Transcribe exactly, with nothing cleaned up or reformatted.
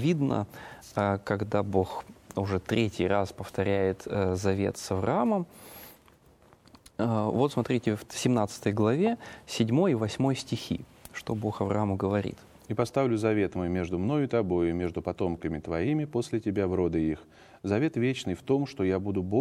видно, когда Бог уже третий раз повторяет завет с Авраамом. Вот смотрите, в семнадцатой главе седьмой и восьмой стихи, что Бог Аврааму говорит. «И поставлю завет мой между мною и тобою, и между потомками твоими после тебя в роды их. Завет вечный в том, что я буду Богом